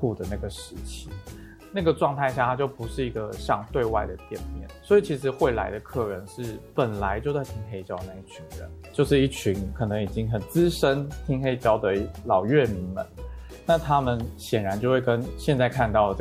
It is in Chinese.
酷的那个时期。那个状态下，它就不是一个像对外的店面，所以其实会来的客人是本来就在听黑胶那一群人，就是一群可能已经很资深听黑胶的老乐迷们。那他们显然就会跟现在看到的